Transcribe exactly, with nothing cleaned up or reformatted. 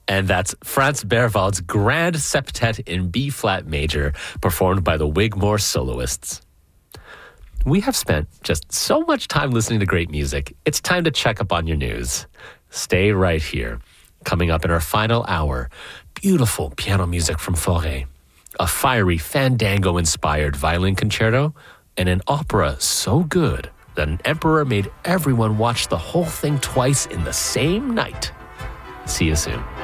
And that's Franz Berwald's Grand Septet in B-flat major, performed by the Wigmore Soloists. We have spent just so much time listening to great music. It's time to check up on your news. Stay right here. Coming up in our final hour, beautiful piano music from Fauré, a fiery fandango-inspired violin concerto, and an opera so good that an emperor made everyone watch the whole thing twice in the same night. See you soon.